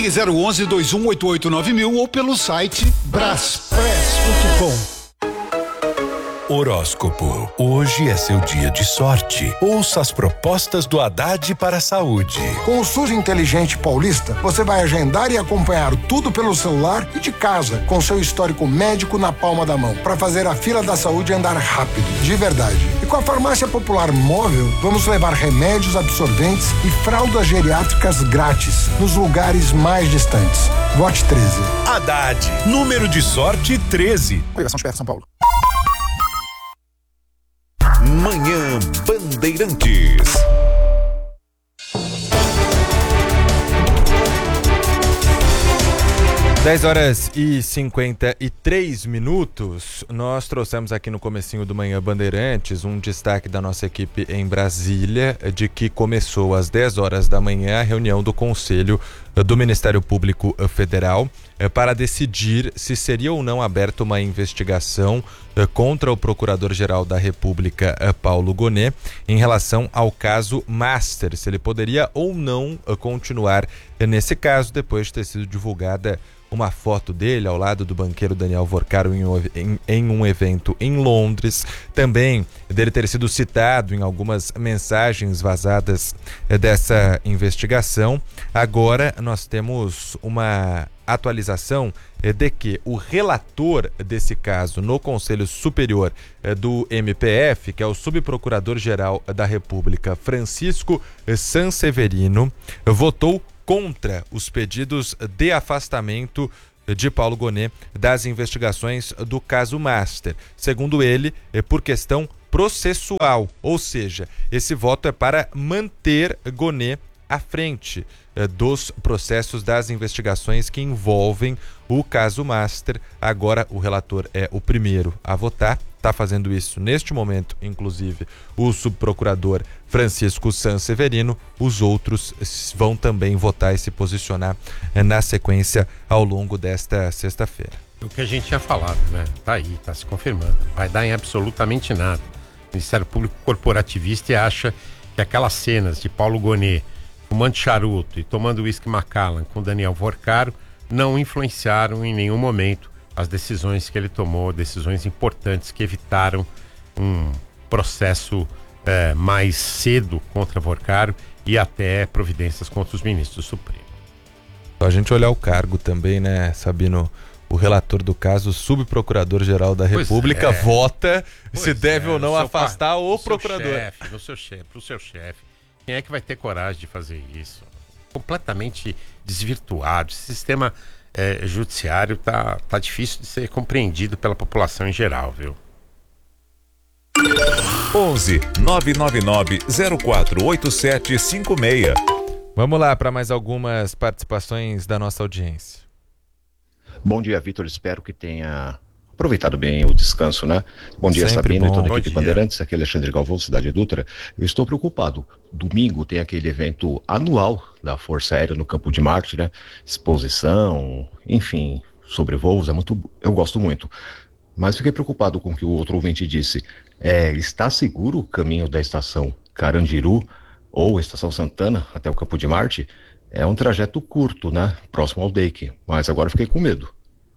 Ligue 011-2188-9000 ou pelo site braspress.com. Horóscopo. Hoje é seu dia de sorte. Ouça as propostas do Haddad para a saúde. Com o SUS Inteligente Paulista, você vai agendar e acompanhar tudo pelo celular e de casa, com seu histórico médico na palma da mão, para fazer a fila da saúde andar rápido, de verdade. E com a Farmácia Popular Móvel, vamos levar remédios, absorventes e fraldas geriátricas grátis nos lugares mais distantes. Vote 13. Haddad. Número de sorte 13. Coligação Esperto São Paulo. Manhã Bandeirantes. 10h53. Nós trouxemos aqui no comecinho do Manhã Bandeirantes um destaque da nossa equipe em Brasília, de que começou às 10 horas da manhã a reunião do Conselho do Ministério Público Federal para decidir se seria ou não aberta uma investigação contra o Procurador-Geral da República, Paulo Gonet, em relação ao caso Master, se ele poderia ou não continuar nesse caso, depois de ter sido divulgada uma foto dele ao lado do banqueiro Daniel Vorcaro em um evento em Londres, também dele ter sido citado em algumas mensagens vazadas dessa investigação. Agora nós temos uma atualização de que o relator desse caso no Conselho Superior do MPF, que é o Subprocurador-Geral da República, Francisco Sanseverino, votou contra os pedidos de afastamento de Paulo Gonet das investigações do caso Master. Segundo ele, por questão processual, ou seja, esse voto é para manter Gonet à frente dos processos das investigações que envolvem o caso Master. Agora o relator é o primeiro a votar, está fazendo isso neste momento, inclusive o subprocurador Francisco Sanseverino. Os outros vão também votar e se posicionar na sequência ao longo desta sexta-feira. O que a gente tinha falado, né? Tá aí, tá se confirmando. Vai dar em absolutamente nada. O Ministério Público corporativista acha que aquelas cenas de Paulo Gonet fumando charuto e tomando uísque Macallan com Daniel Vorcaro não influenciaram em nenhum momento as decisões que ele tomou, decisões importantes que evitaram um processo mais cedo contra Vorcaro e até providências contra os ministros do Supremo. Só a gente olhar o cargo também, né, Sabino? O relator do caso, o subprocurador-geral da República, vota se deve ou não afastar o procurador. Pro seu chefe. Quem é que vai ter coragem de fazer isso? Completamente desvirtuado. Esse sistema judiciário tá difícil de ser compreendido pela população em geral, viu? 11 999 048756. Vamos lá para mais algumas participações da nossa audiência. Bom dia, Vitor. Espero que tenha aproveitado bem o descanso, né? Bom dia, Sempre Sabino bom. e toda a Bom equipe dia. Bandeirantes. Aqui é Alexandre Galvão, Cidade Dutra. Eu estou preocupado. Domingo tem aquele evento anual da Força Aérea no Campo de Marte, né? Exposição, enfim, sobre voos, eu gosto muito. Mas fiquei preocupado com o que o outro ouvinte disse. Está seguro o caminho da estação Carandiru ou estação Santana até o Campo de Marte? É um trajeto curto, né? Próximo ao DEIC, mas agora fiquei com medo.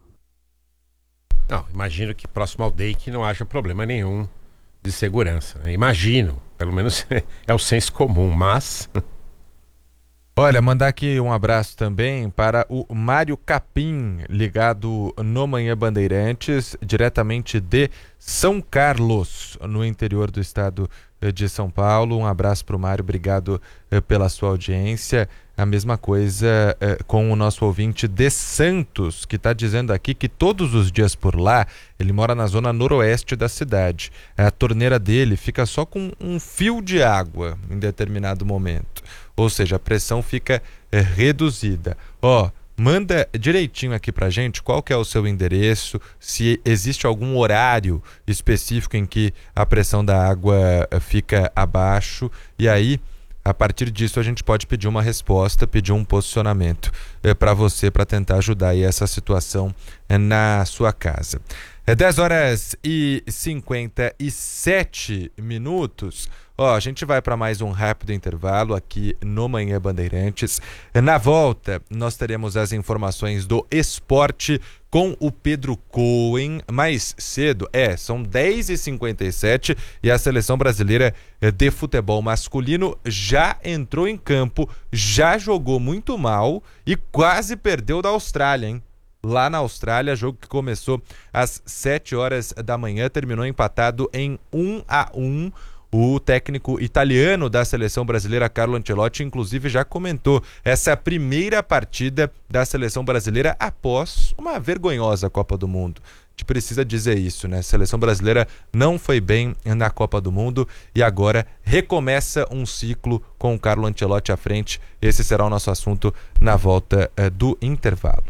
Não, imagino que próximo ao DEIC não haja problema nenhum de segurança, né? Imagino, pelo menos é o senso comum, mas... Olha, mandar aqui um abraço também para o Mário Capim, ligado no Manhã Bandeirantes, diretamente de São Carlos, no interior do estado de São Paulo. Um abraço para o Mário, obrigado pela sua audiência. A mesma coisa com o nosso ouvinte de Santos, que está dizendo aqui que todos os dias por lá, ele mora na zona noroeste da cidade. A torneira dele fica só com um fio de água em determinado momento. Ou seja, a pressão fica reduzida. Manda direitinho aqui pra gente qual que é o seu endereço, se existe algum horário específico em que a pressão da água fica abaixo, e aí, a partir disso, a gente pode pedir uma resposta, pedir um posicionamento para você, para tentar ajudar aí essa situação na sua casa. 10h57. A gente vai para mais um rápido intervalo aqui no Manhã Bandeirantes. Na volta, nós teremos as informações do esporte com o Pedro Cohen. Mais cedo, são 10h57 e a seleção brasileira de futebol masculino já entrou em campo, já jogou muito mal e quase perdeu da Austrália, hein? Lá na Austrália, jogo que começou às 7 horas da manhã, terminou empatado em 1-1. O técnico italiano da seleção brasileira, Carlo Ancelotti, inclusive já comentou essa primeira partida da seleção brasileira após uma vergonhosa Copa do Mundo. A gente precisa dizer isso, né? A seleção brasileira não foi bem na Copa do Mundo e agora recomeça um ciclo com o Carlo Ancelotti à frente. Esse será o nosso assunto na volta do intervalo.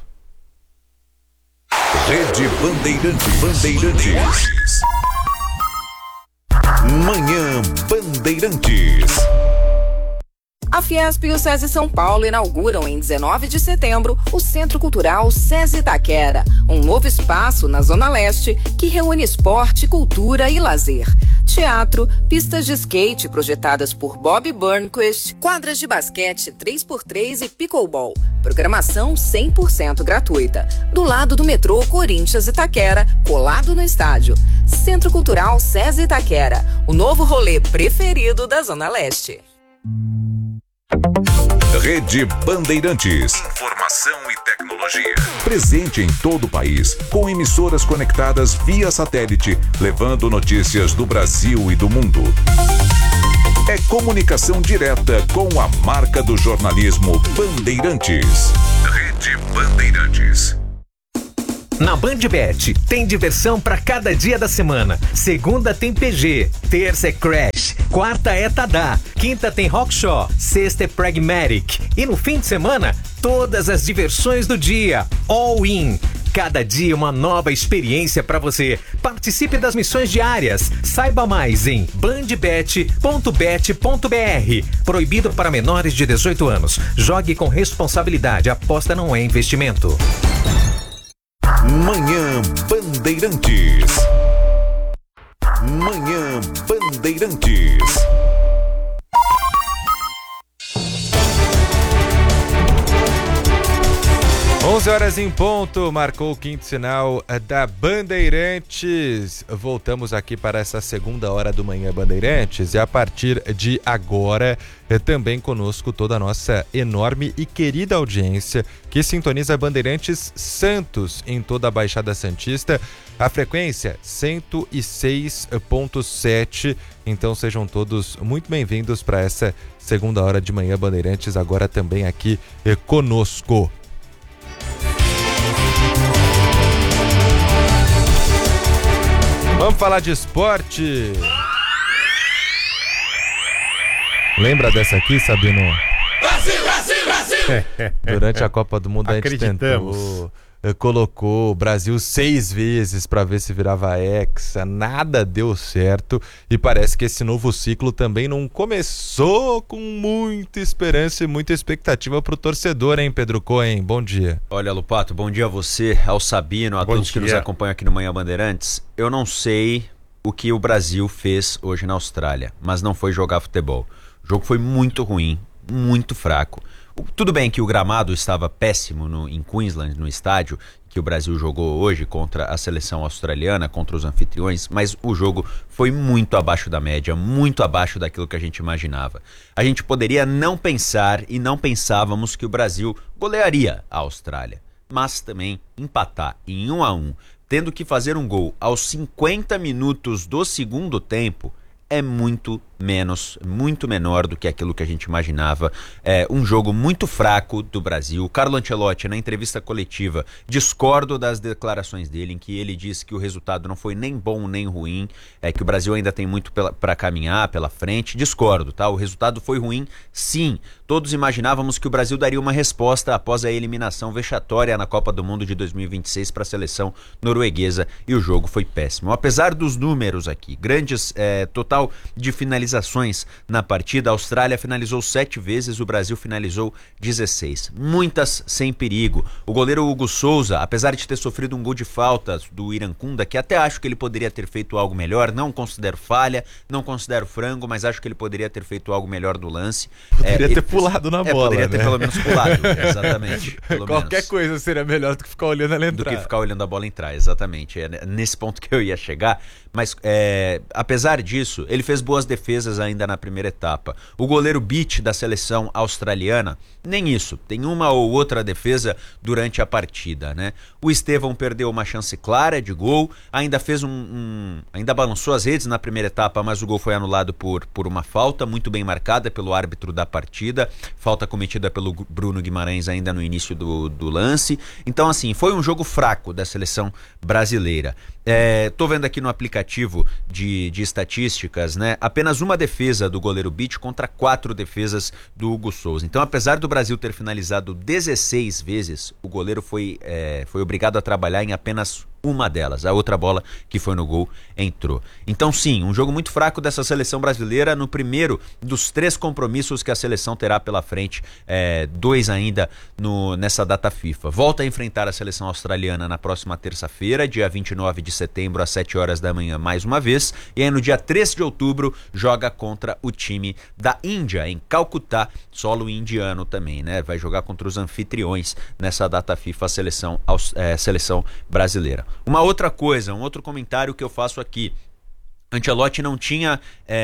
Rede Bandeirantes. Manhã Bandeirantes. A Fiesp e o SESI São Paulo inauguram em 19 de setembro o Centro Cultural SESI Itaquera, um novo espaço na Zona Leste que reúne esporte, cultura e lazer. Teatro, pistas de skate projetadas por Bob Burnquist, quadras de basquete 3x3 e pickleball. Programação 100% gratuita. Do lado do metrô Corinthians Itaquera, colado no estádio. Centro Cultural SESI Itaquera, o novo rolê preferido da Zona Leste. Rede Bandeirantes. Informação e tecnologia. Presente em todo o país, com emissoras conectadas via satélite, levando notícias do Brasil e do mundo. É comunicação direta com a marca do jornalismo Bandeirantes. Rede Bandeirantes. Na BandBet, tem diversão para cada dia da semana. Segunda tem PG, terça é Crash, quarta é Tadá, quinta tem Rockshaw, sexta é Pragmatic. E no fim de semana, todas as diversões do dia. All in. Cada dia uma nova experiência para você. Participe das missões diárias. Saiba mais em bandbet.bet.br. Proibido para menores de 18 anos. Jogue com responsabilidade. Aposta não é investimento. Manhã Bandeirantes. Manhã Bandeirantes. 11h em ponto, marcou o quinto sinal da Bandeirantes. Voltamos aqui para essa segunda hora do Manhã Bandeirantes e a partir de agora também conosco toda a nossa enorme e querida audiência que sintoniza Bandeirantes Santos em toda a Baixada Santista. A frequência 106.7. Então sejam todos muito bem-vindos para essa segunda hora de Manhã Bandeirantes, agora também aqui conosco. Vamos falar de esporte. Lembra dessa aqui, Sabino? Brasil, Brasil, Brasil! Durante a Copa do Mundo a gente tentou, colocou o Brasil 6 vezes para ver se virava hexa, nada deu certo e parece que esse novo ciclo também não começou com muita esperança e muita expectativa para o torcedor, hein, Pedro Cohen? Bom dia. Olha, Lupato, bom dia a você, ao Sabino, a todos que nos acompanham aqui no Manhã Bandeirantes. Eu não sei o que o Brasil fez hoje na Austrália, mas não foi jogar futebol. O jogo foi muito ruim, muito fraco. Tudo bem que o gramado estava péssimo em Queensland, no estádio que o Brasil jogou hoje contra a seleção australiana, contra os anfitriões, mas o jogo foi muito abaixo da média, muito abaixo daquilo que a gente imaginava. A gente poderia não pensar e não pensávamos que o Brasil golearia a Austrália, mas também empatar em 1-1, tendo que fazer um gol aos 50 minutos do segundo tempo, é muito menor do que aquilo que a gente imaginava. É um jogo muito fraco do Brasil. Carlo Ancelotti, na entrevista coletiva, discordo das declarações dele, em que ele disse que o resultado não foi nem bom nem ruim, que o Brasil ainda tem muito para caminhar pela frente. Discordo, tá? O resultado foi ruim, sim. Todos imaginávamos que o Brasil daria uma resposta após a eliminação vexatória na Copa do Mundo de 2026 para a seleção norueguesa, e o jogo foi péssimo. Apesar dos números aqui, grandes total de finalizações na partida, a Austrália finalizou 7 vezes, o Brasil finalizou 16. Muitas sem perigo. O goleiro Hugo Souza, apesar de ter sofrido um gol de falta do Irankunda, que até acho que ele poderia ter feito algo melhor, não considero falha, não considero frango, mas acho que ele poderia ter feito algo melhor do lance. Poderia ter pulado na bola, poderia ter né? pelo menos pulado, exatamente. Qualquer coisa seria melhor do que ficar olhando ela entrar. Do que ficar olhando a bola entrar, exatamente. É nesse ponto que eu ia chegar. Mas, apesar disso, ele fez boas defesas ainda na primeira etapa. O goleiro Beach da seleção australiana, nem isso. Tem uma ou outra defesa durante a partida, né? O Estevão perdeu uma chance clara de gol, ainda fez ainda balançou as redes na primeira etapa, mas o gol foi anulado por uma falta muito bem marcada pelo árbitro da partida, falta cometida pelo Bruno Guimarães ainda no início do lance. Então, assim, foi um jogo fraco da seleção brasileira. Tô vendo aqui no aplicativo de estatísticas, né? Apenas uma defesa do goleiro Beach contra 4 defesas do Hugo Souza. Então, apesar do Brasil ter finalizado 16 vezes, o goleiro foi obrigado a trabalhar em apenas uma delas. A outra bola que foi no gol entrou. Então, sim, um jogo muito fraco dessa seleção brasileira no primeiro dos 3 compromissos que a seleção terá pela frente, 2 ainda nessa data FIFA. Volta a enfrentar a seleção australiana na próxima terça-feira, dia 29 de setembro, às 7 horas da manhã, mais uma vez. E aí, no dia 3 de outubro, joga contra o time da Índia, em Calcutá, solo indiano também, né? Vai jogar contra os anfitriões nessa data FIFA, a seleção brasileira. Uma outra coisa, um outro comentário que eu faço aqui. Ancelotti não tinha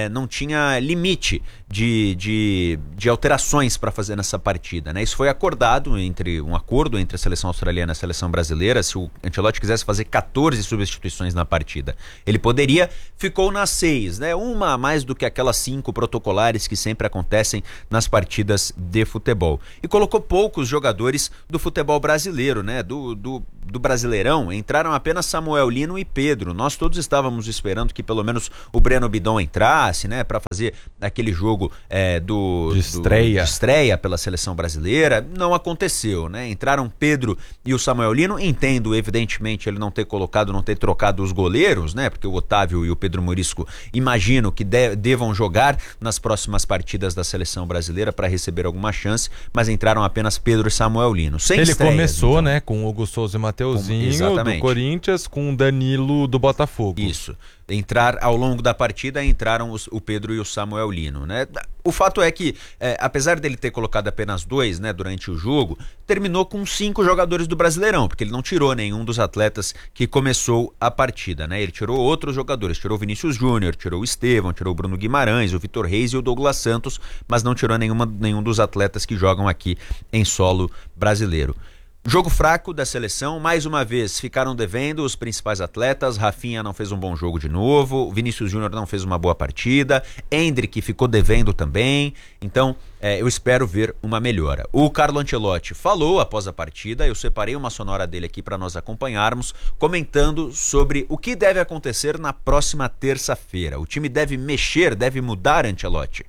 limite de alterações para fazer nessa partida, né? Isso foi acordado um acordo entre a seleção australiana e a seleção brasileira. Se o Ancelotti quisesse fazer 14 substituições na partida, ele poderia, ficou nas 6, né? Uma a mais do que aquelas 5 protocolares que sempre acontecem nas partidas de futebol. E colocou poucos jogadores do futebol brasileiro, né? Do Brasileirão, entraram apenas Samuel Lino e Pedro. Nós todos estávamos esperando que pelo menos o Breno Bidon entrasse, né, para fazer aquele jogo de estreia pela seleção brasileira. Não aconteceu, né? Entraram Pedro e o Samuel Lino. Entendo, evidentemente, ele não ter trocado os goleiros, né? Porque o Otávio e o Pedro Morisco, imagino que devam jogar nas próximas partidas da seleção brasileira para receber alguma chance, mas entraram apenas Pedro e Samuel Lino. Sem ele estreias, começou, então, né, com o Hugo Souza e Mateuzinho do Corinthians, com o Danilo do Botafogo. Isso. Ao longo da partida entraram o Pedro e o Samuel Lino, né? O fato é que, apesar dele ter colocado apenas 2, né, durante o jogo, terminou com 5 jogadores do Brasileirão, porque ele não tirou nenhum dos atletas que começou a partida, né? Ele tirou outros jogadores, tirou o Vinícius Júnior, tirou o Estevão, tirou o Bruno Guimarães, o Vitor Reis e o Douglas Santos, mas não tirou nenhum dos atletas que jogam aqui em solo brasileiro. Jogo fraco da seleção, mais uma vez ficaram devendo os principais atletas. Rafinha não fez um bom jogo de novo, Vinícius Júnior não fez uma boa partida, Endrick ficou devendo também. Então eu espero ver uma melhora. O Carlo Ancelotti falou após a partida, eu separei uma sonora dele aqui para nós acompanharmos, comentando sobre o que deve acontecer na próxima terça-feira. O time deve mexer, deve mudar, Ancelotti?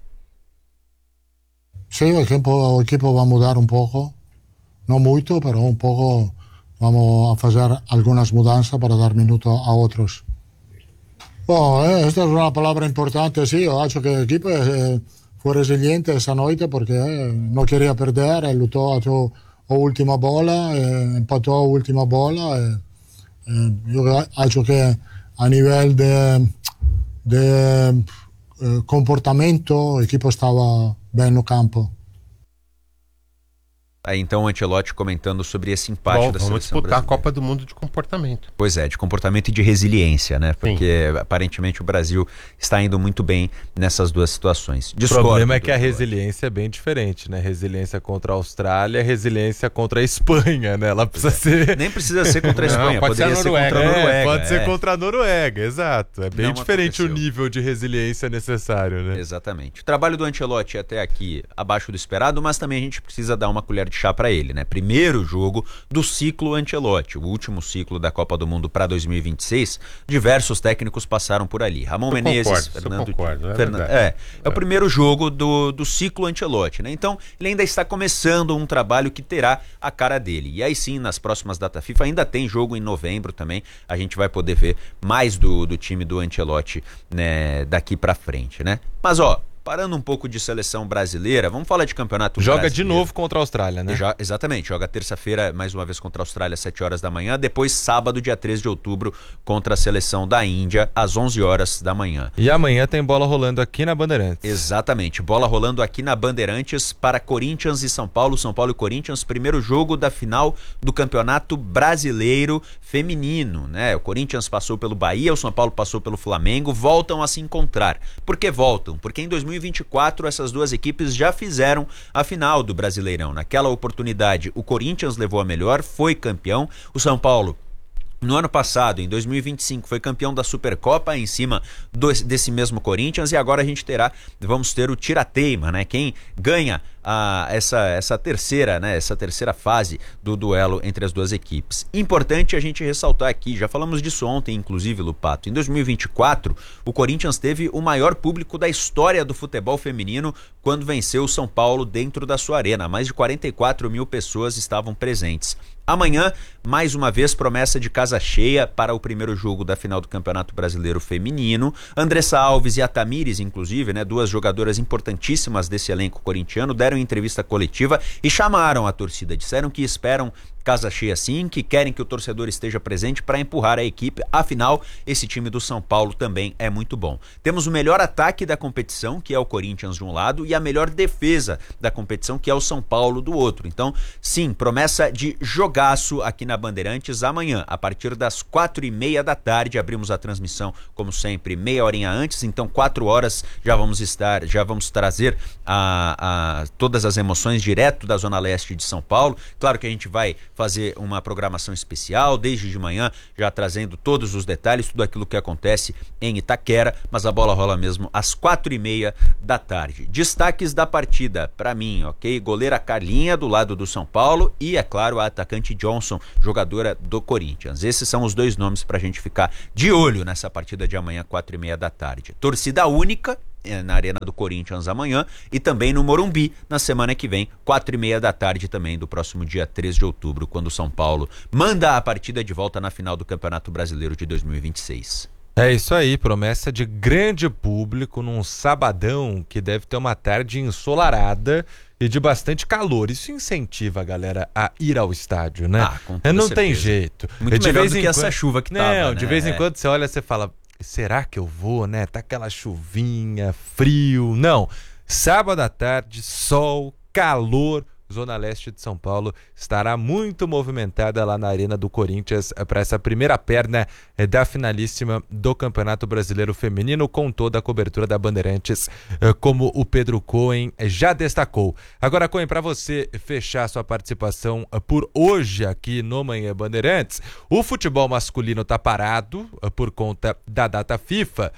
Sim, o equipo vai mudar um pouco. No mucho, pero un poco vamos a hacer algunas mudanzas para dar minutos a otros. Bueno, esta es una palabra importante, sí. Yo creo que el equipo fue resiliente esa noche porque no quería perder, luchó hasta la última bola, empató a la última bola. Yo creo que a nivel de comportamento, el equipo estaba bien no campo. Aí então o Ancelotti comentando sobre esse empate da seleção brasileira. Vamos disputar a Copa do Mundo de comportamento. Pois é, de comportamento e de resiliência, né? Porque aparentemente o Brasil está indo muito bem nessas duas situações. O problema é que a resiliência é bem diferente, né? Resiliência contra a Austrália, resiliência contra a Espanha, né? Ela precisa ser... Nem precisa ser contra a Espanha, pode poderia ser ser contra a Noruega. Pode ser contra a Noruega, exato. É bem diferente o nível de resiliência necessário, né? Exatamente. O trabalho do Ancelotti até aqui abaixo do esperado, mas também a gente precisa dar uma colher de chá para ele, né? Primeiro jogo do ciclo Ancelotti, o último ciclo da Copa do Mundo para 2026. Diversos técnicos passaram por ali. Ramon Menezes, Fernando... É o primeiro jogo do ciclo Ancelotti, né? Então, ele ainda está começando um trabalho que terá a cara dele. E aí sim, nas próximas datas FIFA, ainda tem jogo em novembro também. A gente vai poder ver mais do time do Ancelotti, né, daqui para frente, né? Mas, ó, parando um pouco de seleção brasileira, vamos falar de campeonato brasileiro. Joga de novo contra a Austrália, né? Exatamente, joga terça-feira mais uma vez contra a Austrália às 7 horas da manhã, depois sábado, dia 13 de outubro, contra a seleção da Índia às 11 horas da manhã. E amanhã tem bola rolando aqui na Bandeirantes. Exatamente, bola rolando aqui na Bandeirantes para Corinthians e São Paulo e Corinthians, primeiro jogo da final do Campeonato Brasileiro Feminino, né? O Corinthians passou pelo Bahia, o São Paulo passou pelo Flamengo, voltam a se encontrar. Por que voltam? Porque em 2024 essas duas equipes já fizeram a final do Brasileirão. Naquela oportunidade o Corinthians levou a melhor, foi campeão. O São Paulo no ano passado, em 2025, foi campeão da Supercopa em cima desse mesmo Corinthians, e agora vamos ter o tira-teima, né? Quem ganha essa terceira fase do duelo entre as duas equipes. Importante a gente ressaltar aqui, já falamos disso ontem, inclusive, Lupato, em 2024, o Corinthians teve o maior público da história do futebol feminino quando venceu o São Paulo dentro da sua arena. Mais de 44 mil pessoas estavam presentes. Amanhã, mais uma vez, promessa de casa cheia para o primeiro jogo da final do Campeonato Brasileiro Feminino. Andressa Alves e a Tamires, inclusive, né, duas jogadoras importantíssimas desse elenco corintiano, deram entrevista coletiva e chamaram a torcida. Disseram que esperam casa cheia sim, que querem que o torcedor esteja presente para empurrar a equipe. Afinal, esse time do São Paulo também é muito bom. Temos o melhor ataque da competição, que é o Corinthians de um lado, e a melhor defesa da competição, que é o São Paulo do outro. Então, sim, promessa de jogaço aqui na Bandeirantes amanhã, a partir das 4h30 da tarde. Abrimos a transmissão, como sempre, meia horinha antes, então 4 horas já vamos trazer todas as emoções direto da Zona Leste de São Paulo. Claro que a gente vai fazer uma programação especial desde de manhã, já trazendo todos os detalhes, tudo aquilo que acontece em Itaquera, mas a bola rola mesmo às 4h30 da tarde. Destaques da partida, para mim, ok? Goleira Carlinha, do lado do São Paulo, e, é claro, a atacante Johnson, jogadora do Corinthians. Esses são os dois nomes pra gente ficar de olho nessa partida de amanhã, 4h30 da tarde. Torcida única na Arena do Corinthians amanhã, e também no Morumbi na semana que vem, 4h30 da tarde também do próximo dia 3 de outubro, quando o São Paulo manda a partida de volta na final do Campeonato Brasileiro de 2026. É isso aí, promessa de grande público num sabadão que deve ter uma tarde ensolarada e de bastante calor. Isso incentiva a galera a ir ao estádio, né? Não certeza. Tem jeito. Muito melhor do que essa chuva que tava, de vez em quando você olha e você fala, será que eu vou, né? Tá aquela chuvinha, frio. Não, sábado à tarde, sol, calor. Zona Leste de São Paulo estará muito movimentada lá na Arena do Corinthians para essa primeira perna da finalíssima do Campeonato Brasileiro Feminino, com toda a cobertura da Bandeirantes, como o Pedro Cohen já destacou. Agora, Cohen, para você fechar sua participação por hoje aqui no Manhã Bandeirantes, o futebol masculino tá parado por conta da data FIFA,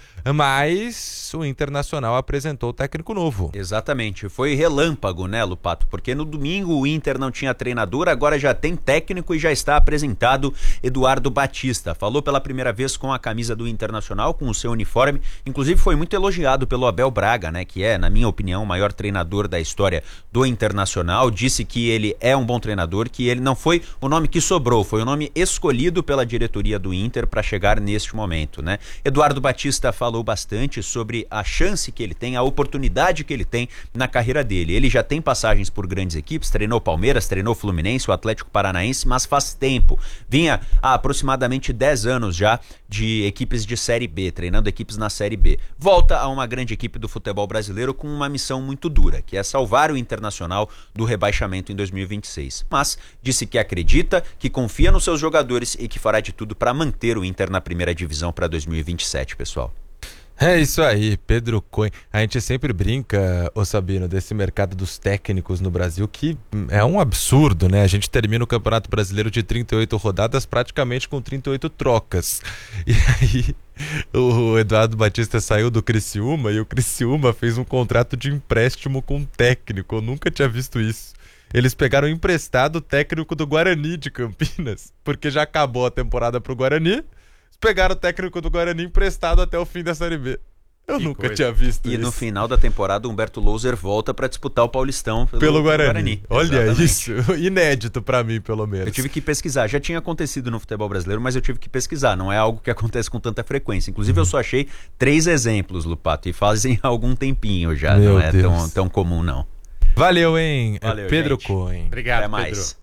mas o Internacional apresentou técnico novo. Exatamente, foi relâmpago, né, Lupato? Porque no domingo o Inter não tinha treinador, agora já tem técnico e já está apresentado Eduardo Batista. Falou pela primeira vez com a camisa do Internacional, com o seu uniforme, inclusive foi muito elogiado pelo Abel Braga, né, que é, na minha opinião, o maior treinador da história do Internacional. Disse que ele é um bom treinador, que ele não foi o nome que sobrou, foi o nome escolhido pela diretoria do Inter para chegar neste momento, né? Eduardo Batista falou bastante sobre a chance que ele tem, a oportunidade que ele tem na carreira dele. Ele já tem passagens por grandes equipes, treinou Palmeiras, treinou Fluminense, o Atlético Paranaense, mas faz tempo. Vinha há aproximadamente 10 anos já de equipes de Série B, treinando equipes na Série B. Volta a uma grande equipe do futebol brasileiro com uma missão muito dura, que é salvar o Internacional do rebaixamento em 2026. Mas disse que acredita, que confia nos seus jogadores e que fará de tudo para manter o Inter na primeira divisão para 2027, pessoal. É isso aí, Pedro Cohen. A gente sempre brinca, ô Sabino, desse mercado dos técnicos no Brasil, que é um absurdo, né? A gente termina o Campeonato Brasileiro de 38 rodadas praticamente com 38 trocas. E aí o Eduardo Batista saiu do Criciúma e o Criciúma fez um contrato de empréstimo com um técnico. Eu nunca tinha visto isso. Eles pegaram emprestado o técnico do Guarani de Campinas, porque já acabou a temporada pro Guarani. Pegaram o técnico do Guarani emprestado até o fim da Série B. Eu nunca tinha visto isso. E no final da temporada, o Humberto Louser volta para disputar o Paulistão pelo Guarani. Olha Exatamente. isso, inédito para mim, pelo menos. Eu tive que pesquisar. Já tinha acontecido no futebol brasileiro, mas eu tive que pesquisar. Não é algo que acontece com tanta frequência. Inclusive, eu só achei 3 exemplos, Lupato, e fazem algum tempinho já. Meu não é Deus. tão comum, não. Valeu, hein? Valeu, Pedro gente. Cohen. Obrigado, Até mais. Pedro.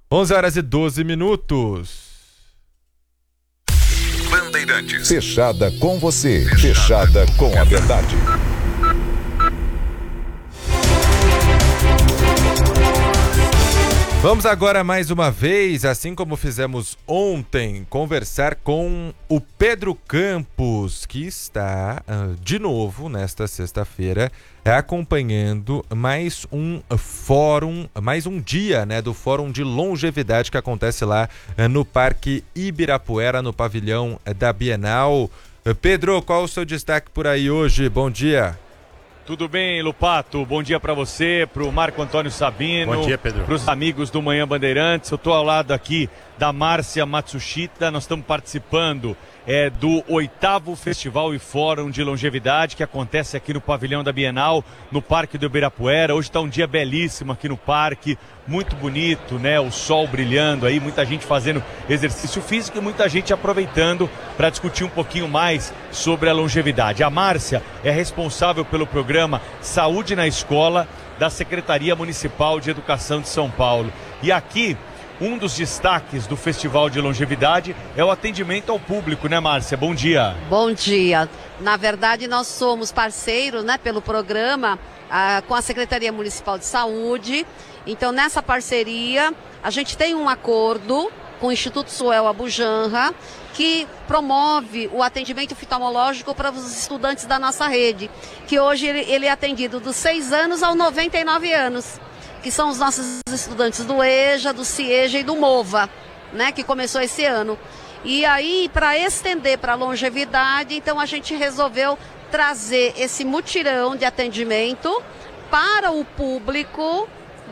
11h12. Bandeirantes. Fechada com você. Fechada com a verdade. Vamos agora mais uma vez, assim como fizemos ontem, conversar com o Pedro Campos, que está de novo nesta sexta-feira acompanhando mais um fórum, mais um dia, né, do Fórum de Longevidade que acontece lá no Parque Ibirapuera, no pavilhão da Bienal. Pedro, qual o seu destaque por aí hoje? Bom dia. Tudo bem, Lupato? Bom dia para você, para o Marco Antônio Sabino. Bom dia, Pedro. Para os amigos do Manhã Bandeirantes. Eu estou ao lado aqui da Márcia Matsushita. Nós estamos participando do 8º Festival e Fórum de Longevidade, que acontece aqui no pavilhão da Bienal, no Parque do Ibirapuera. Hoje está um dia belíssimo aqui no parque, muito bonito, né? O sol brilhando aí, muita gente fazendo exercício físico e muita gente aproveitando para discutir um pouquinho mais sobre a longevidade. A Márcia é responsável pelo programa Saúde na Escola da Secretaria Municipal de Educação de São Paulo. E aqui, um dos destaques do Festival de Longevidade é o atendimento ao público, né, Márcia? Bom dia. Bom dia. Na verdade, nós somos parceiros, né, pelo programa com a Secretaria Municipal de Saúde. Então, nessa parceria, a gente tem um acordo com o Instituto Suel Abujanra, que promove o atendimento oftalmológico para os estudantes da nossa rede, que hoje ele é atendido dos 6 anos aos 99 anos. Que são os nossos estudantes do EJA, do CIEJA e do MOVA, né, que começou esse ano. E aí, para estender para a longevidade, então a gente resolveu trazer esse mutirão de atendimento para o público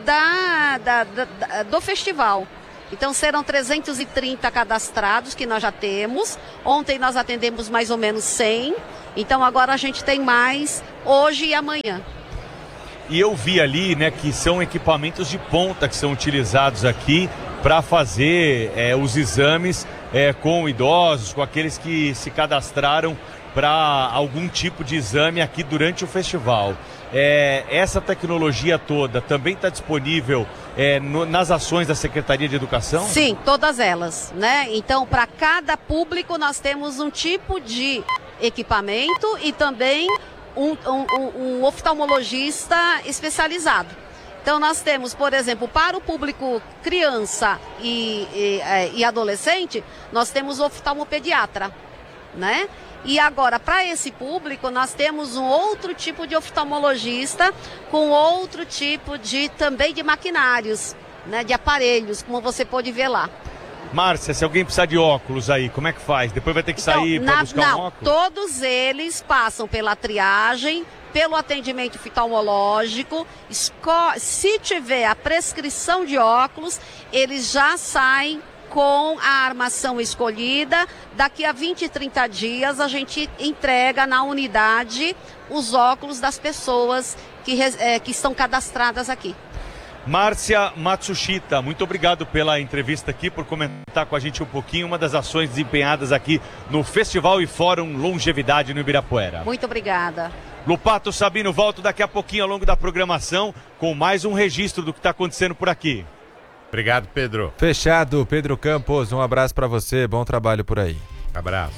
do festival. Então serão 330 cadastrados que nós já temos. Ontem nós atendemos mais ou menos 100. Então agora a gente tem mais hoje e amanhã. E eu vi ali, né, que são equipamentos de ponta que são utilizados aqui para fazer os exames com idosos, com aqueles que se cadastraram para algum tipo de exame aqui durante o festival. Essa tecnologia toda também está disponível nas ações da Secretaria de Educação? Sim, todas elas, né? Então, para cada público nós temos um tipo de equipamento e também um oftalmologista especializado. Então nós temos, por exemplo, para o público criança e adolescente, nós temos o oftalmopediatra, né? E agora, para esse público, nós temos um outro tipo de oftalmologista com outro tipo também de maquinários, né? De aparelhos, como você pode ver lá. Márcia, se alguém precisar de óculos aí, como é que faz? Depois vai ter que sair para buscar um óculos? Todos eles passam pela triagem, pelo atendimento oftalmológico. Se tiver a prescrição de óculos, eles já saem com a armação escolhida. Daqui a 20, 30 dias a gente entrega na unidade os óculos das pessoas que estão cadastradas aqui. Márcia Matsushita, muito obrigado pela entrevista aqui, por comentar com a gente um pouquinho uma das ações desempenhadas aqui no Festival e Fórum Longevidade no Ibirapuera. Muito obrigada. Lupato Sabino, volto daqui a pouquinho ao longo da programação com mais um registro do que está acontecendo por aqui. Obrigado, Pedro. Fechado, Pedro Campos, um abraço para você, bom trabalho por aí. Abraço.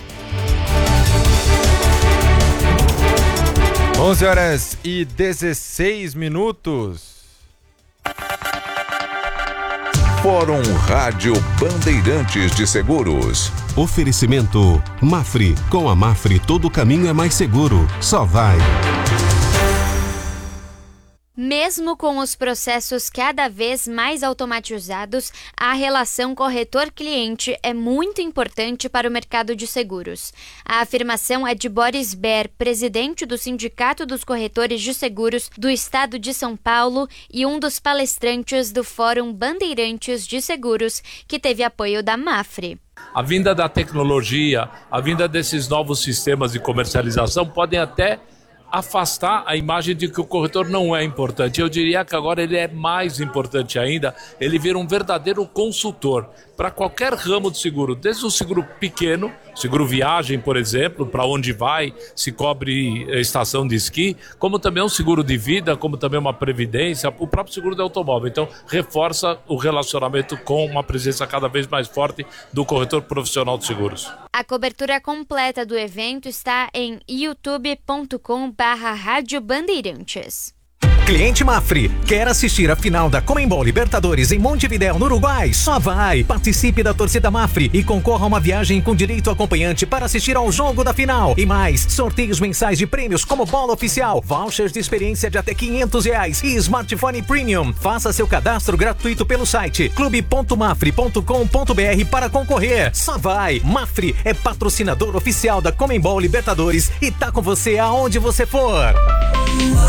11h16. Fórum Rádio Bandeirantes de Seguros. Oferecimento Mafre. Com a Mafre todo caminho é mais seguro. Só vai. Mesmo com os processos cada vez mais automatizados, a relação corretor-cliente é muito importante para o mercado de seguros. A afirmação é de Boris Ber, presidente do Sindicato dos Corretores de Seguros do Estado de São Paulo e um dos palestrantes do Fórum Bandeirantes de Seguros, que teve apoio da Mafre. A vinda da tecnologia, a vinda desses novos sistemas de comercialização podem até afastar a imagem de que o corretor não é importante. Eu diria que agora ele é mais importante ainda, ele vira um verdadeiro consultor para qualquer ramo de seguro, desde o seguro pequeno, seguro viagem, por exemplo, para onde vai, se cobre estação de esqui, como também um seguro de vida, como também uma previdência, o próprio seguro de automóvel. Então, reforça o relacionamento com uma presença cada vez mais forte do corretor profissional de seguros. A cobertura completa do evento está em youtube.com/Rádio Bandeirantes. Cliente Mafre, quer assistir a final da Conmebol Libertadores em Montevidéu, no Uruguai? Só vai! Participe da torcida Mafre e concorra a uma viagem com direito acompanhante para assistir ao jogo da final. E mais, sorteios mensais de prêmios como bola oficial, vouchers de experiência de até R$500 e smartphone premium. Faça seu cadastro gratuito pelo site clube.mafre.com.br para concorrer. Só vai! Mafre é patrocinador oficial da Conmebol Libertadores e tá com você aonde você for.